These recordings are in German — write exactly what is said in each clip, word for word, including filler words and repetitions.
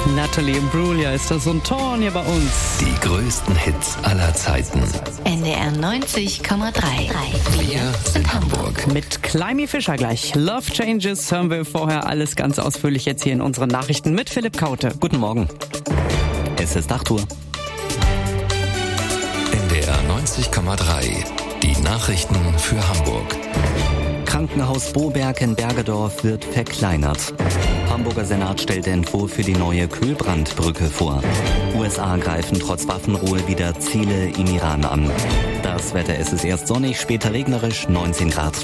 Natalie Imbruglia ist das und Torn hier bei uns. Die größten Hits aller Zeiten. N D R neunzig Komma drei. Wir sind Hamburg. Mit Climby Fischer gleich. Love Changes hören wir vorher alles ganz ausführlich jetzt hier in unseren Nachrichten mit Philipp Kaute. Guten Morgen. Es ist acht Uhr. N D R neunzig Komma drei. Die Nachrichten für Hamburg. Krankenhaus Boberg in Bergedorf wird verkleinert. Hamburger Senat stellt Entwurf für die neue Kühlbrandbrücke vor. U S A greifen trotz Waffenruhe wieder Ziele im Iran an. Das Wetter, es ist erst sonnig, später regnerisch, neunzehn Grad.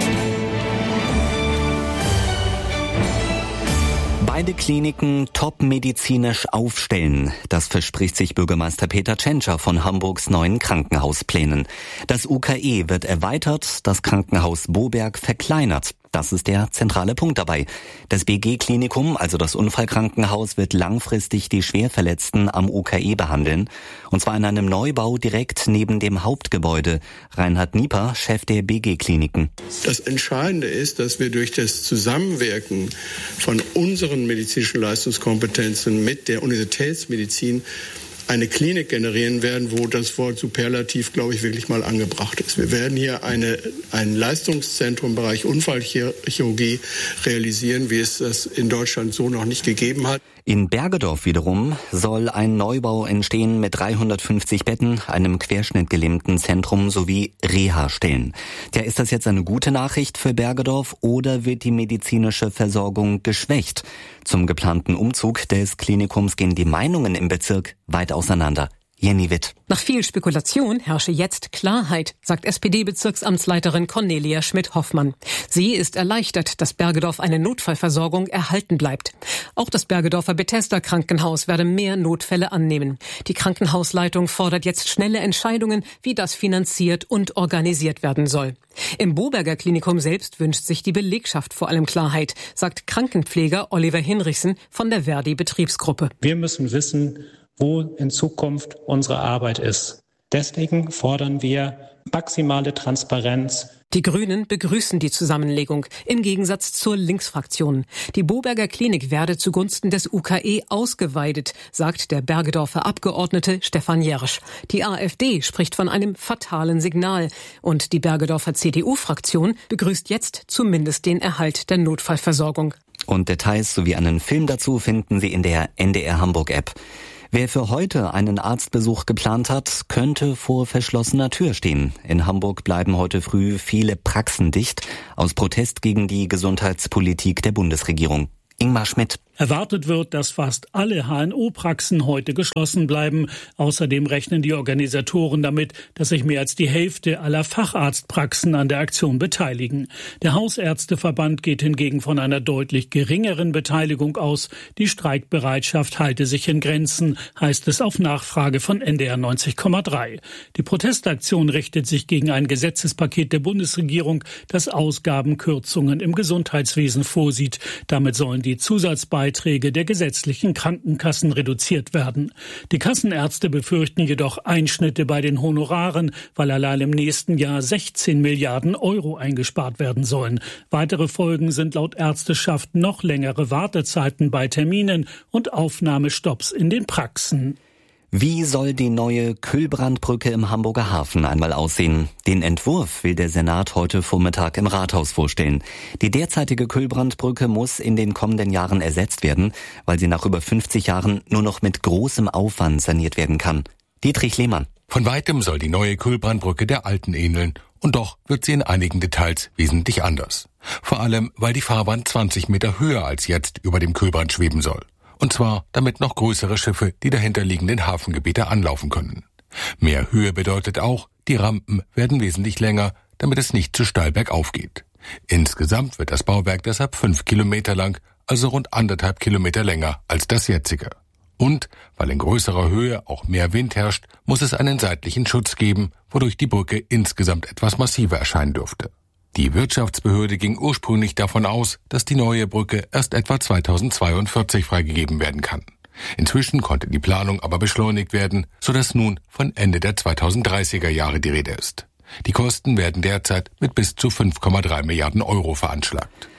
Beide Kliniken topmedizinisch aufstellen. Das verspricht sich Bürgermeister Peter Tschentscher von Hamburgs neuen Krankenhausplänen. Das U K E wird erweitert, das Krankenhaus Boberg verkleinert. Das ist der zentrale Punkt dabei. Das B G-Klinikum, also das Unfallkrankenhaus, wird langfristig die Schwerverletzten am U K E behandeln. Und zwar in einem Neubau direkt neben dem Hauptgebäude. Reinhard Nieper, Chef der B G-Kliniken. Das Entscheidende ist, dass wir durch das Zusammenwirken von unseren medizinischen Leistungskompetenzen mit der Universitätsmedizin eine Klinik generieren werden, wo das Wort Superlativ, glaube ich, wirklich mal angebracht ist. Wir werden hier eine, ein Leistungszentrum im Bereich Unfallchirurgie realisieren, wie es das in Deutschland so noch nicht gegeben hat. In Bergedorf wiederum soll ein Neubau entstehen mit dreihundertfünfzig Betten, einem querschnittgelähmten Zentrum sowie Reha-Stellen. Ja, ist das jetzt eine gute Nachricht für Bergedorf oder wird die medizinische Versorgung geschwächt? Zum geplanten Umzug des Klinikums gehen die Meinungen im Bezirk weit auseinander. Jenny Witt. Nach viel Spekulation herrsche jetzt Klarheit, sagt S P D-Bezirksamtsleiterin Cornelia Schmidt-Hoffmann. Sie ist erleichtert, dass Bergedorf eine Notfallversorgung erhalten bleibt. Auch das Bergedorfer Bethesda-Krankenhaus werde mehr Notfälle annehmen. Die Krankenhausleitung fordert jetzt schnelle Entscheidungen, wie das finanziert und organisiert werden soll. Im Boberger Klinikum selbst wünscht sich die Belegschaft vor allem Klarheit, sagt Krankenpfleger Oliver Hinrichsen von der Verdi-Betriebsgruppe. Wir müssen wissen, wo in Zukunft unsere Arbeit ist. Deswegen fordern wir maximale Transparenz. Die Grünen begrüßen die Zusammenlegung, im Gegensatz zur Linksfraktion. Die Boberger Klinik werde zugunsten des U K E ausgeweitet, sagt der Bergedorfer Abgeordnete Stefan Jersch. Die AfD spricht von einem fatalen Signal. Und die Bergedorfer C D U-Fraktion begrüßt jetzt zumindest den Erhalt der Notfallversorgung. Und Details sowie einen Film dazu finden Sie in der N D R Hamburg-App. Wer für heute einen Arztbesuch geplant hat, könnte vor verschlossener Tür stehen. In Hamburg bleiben heute früh viele Praxen dicht, aus Protest gegen die Gesundheitspolitik der Bundesregierung. Ingmar Schmidt. Erwartet wird, dass fast alle H N O-Praxen heute geschlossen bleiben. Außerdem rechnen die Organisatoren damit, dass sich mehr als die Hälfte aller Facharztpraxen an der Aktion beteiligen. Der Hausärzteverband geht hingegen von einer deutlich geringeren Beteiligung aus. Die Streikbereitschaft halte sich in Grenzen, heißt es auf Nachfrage von N D R neunzig Komma drei. Die Protestaktion richtet sich gegen ein Gesetzespaket der Bundesregierung, das Ausgabenkürzungen im Gesundheitswesen vorsieht. Damit sollen die Zusatzbeiträge Beiträge der gesetzlichen Krankenkassen reduziert werden. Die Kassenärzte befürchten jedoch Einschnitte bei den Honoraren, weil allein im nächsten Jahr sechzehn Milliarden Euro eingespart werden sollen. Weitere Folgen sind laut Ärzteschaft noch längere Wartezeiten bei Terminen und Aufnahmestopps in den Praxen. Wie soll die neue Kühlbrandbrücke im Hamburger Hafen einmal aussehen? Den Entwurf will der Senat heute Vormittag im Rathaus vorstellen. Die derzeitige Kühlbrandbrücke muss in den kommenden Jahren ersetzt werden, weil sie nach über fünfzig Jahren nur noch mit großem Aufwand saniert werden kann. Dietrich Lehmann. Von weitem soll die neue Kühlbrandbrücke der alten ähneln. Und doch wird sie in einigen Details wesentlich anders. Vor allem, weil die Fahrbahn zwanzig Meter höher als jetzt über dem Kühlbrand schweben soll. Und zwar, damit noch größere Schiffe die dahinterliegenden Hafengebiete anlaufen können. Mehr Höhe bedeutet auch, die Rampen werden wesentlich länger, damit es nicht zu steil bergauf geht. Insgesamt wird das Bauwerk deshalb fünf Kilometer lang, also rund anderthalb Kilometer länger als das jetzige. Und, weil in größerer Höhe auch mehr Wind herrscht, muss es einen seitlichen Schutz geben, wodurch die Brücke insgesamt etwas massiver erscheinen dürfte. Die Wirtschaftsbehörde ging ursprünglich davon aus, dass die neue Brücke erst etwa zweitausendzweiundvierzig freigegeben werden kann. Inzwischen konnte die Planung aber beschleunigt werden, sodass nun von Ende der zweitausenddreißiger Jahre die Rede ist. Die Kosten werden derzeit mit bis zu fünf Komma drei Milliarden Euro veranschlagt.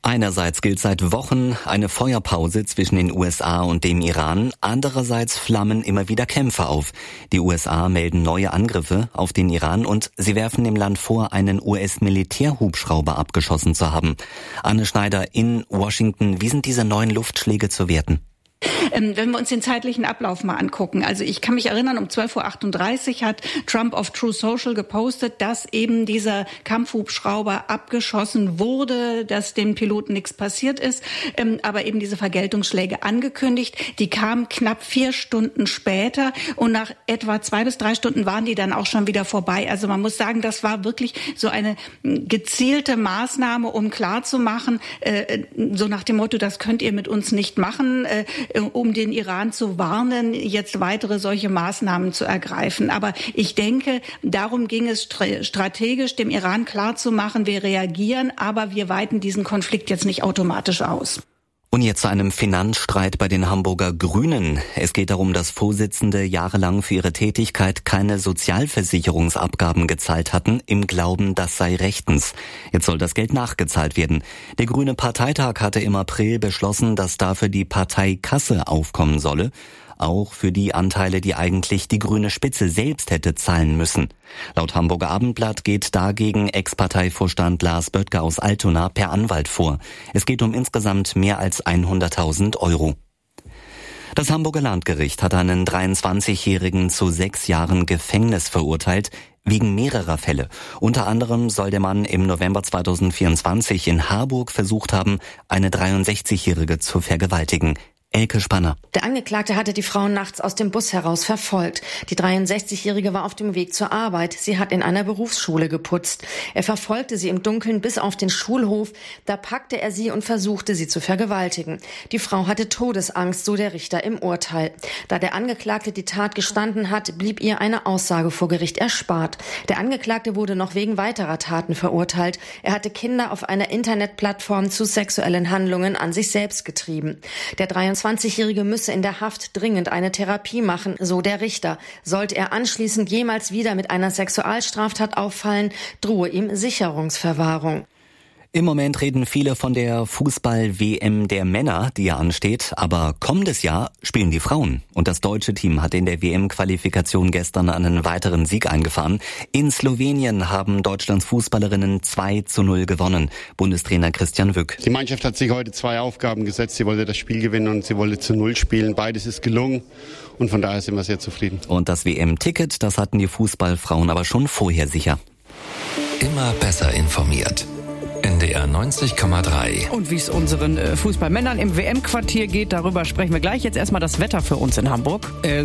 Einerseits gilt seit Wochen eine Feuerpause zwischen den U S A und dem Iran, andererseits flammen immer wieder Kämpfe auf. Die U S A melden neue Angriffe auf den Iran und sie werfen dem Land vor, einen U S-Militärhubschrauber abgeschossen zu haben. Anne Schneider in Washington, wie sind diese neuen Luftschläge zu werten? Ähm, wenn wir uns den zeitlichen Ablauf mal angucken, also ich kann mich erinnern, um zwölf Uhr achtunddreißig hat Trump auf Truth Social gepostet, dass eben dieser Kampfhubschrauber abgeschossen wurde, dass dem Piloten nichts passiert ist, ähm, aber eben diese Vergeltungsschläge angekündigt. Die kamen knapp vier Stunden später und nach etwa zwei bis drei Stunden waren die dann auch schon wieder vorbei. Also man muss sagen, das war wirklich so eine gezielte Maßnahme, um klarzumachen, äh, so nach dem Motto, das könnt ihr mit uns nicht machen, äh, um den Iran zu warnen, jetzt weitere solche Maßnahmen zu ergreifen. Aber ich denke, darum ging es strategisch, dem Iran klarzumachen, wir reagieren, aber wir weiten diesen Konflikt jetzt nicht automatisch aus. Und jetzt zu einem Finanzstreit bei den Hamburger Grünen. Es geht darum, dass Vorsitzende jahrelang für ihre Tätigkeit keine Sozialversicherungsabgaben gezahlt hatten, im Glauben, das sei rechtens. Jetzt soll das Geld nachgezahlt werden. Der Grüne Parteitag hatte im April beschlossen, dass dafür die Parteikasse aufkommen solle. Auch für die Anteile, die eigentlich die grüne Spitze selbst hätte zahlen müssen. Laut Hamburger Abendblatt geht dagegen Ex-Parteivorstand Lars Böttger aus Altona per Anwalt vor. Es geht um insgesamt mehr als hunderttausend Euro. Das Hamburger Landgericht hat einen dreiundzwanzigjährigen zu sechs Jahren Gefängnis verurteilt, wegen mehrerer Fälle. Unter anderem soll der Mann im November zweitausendvierundzwanzig in Harburg versucht haben, eine dreiundsechzigjährige zu vergewaltigen. Elke Spanner. Der Angeklagte hatte die Frau nachts aus dem Bus heraus verfolgt. Die dreiundsechzigjährige war auf dem Weg zur Arbeit. Sie hat in einer Berufsschule geputzt. Er verfolgte sie im Dunkeln bis auf den Schulhof. Da packte er sie und versuchte, sie zu vergewaltigen. Die Frau hatte Todesangst, so der Richter im Urteil. Da der Angeklagte die Tat gestanden hat, blieb ihr eine Aussage vor Gericht erspart. Der Angeklagte wurde noch wegen weiterer Taten verurteilt. Er hatte Kinder auf einer Internetplattform zu sexuellen Handlungen an sich selbst getrieben. Der dreiundzwanzigjährige müsse in der Haft dringend eine Therapie machen, so der Richter. Sollte er anschließend jemals wieder mit einer Sexualstraftat auffallen, drohe ihm Sicherungsverwahrung. Im Moment reden viele von der Fußball-W M der Männer, die ja ansteht. Aber kommendes Jahr spielen die Frauen. Und das deutsche Team hat in der W M-Qualifikation gestern einen weiteren Sieg eingefahren. In Slowenien haben Deutschlands Fußballerinnen zwei zu null gewonnen. Bundestrainer Christian Wück. Die Mannschaft hat sich heute zwei Aufgaben gesetzt. Sie wollte das Spiel gewinnen und sie wollte zu null spielen. Beides ist gelungen. Und von daher sind wir sehr zufrieden. Und das W M-Ticket, das hatten die Fußballfrauen aber schon vorher sicher. Immer besser informiert. N D R neunzig Komma drei. Und wie es unseren äh, Fußballmännern im W M-Quartier geht, darüber sprechen wir gleich. Jetzt erstmal das Wetter für uns in Hamburg. Äh,